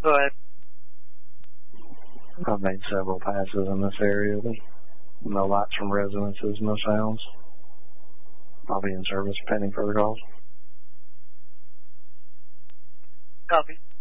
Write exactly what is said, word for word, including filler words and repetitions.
Go ahead. I've made several passes in this area. No lights from residences, no sounds. I'll be in service pending further calls. Copy.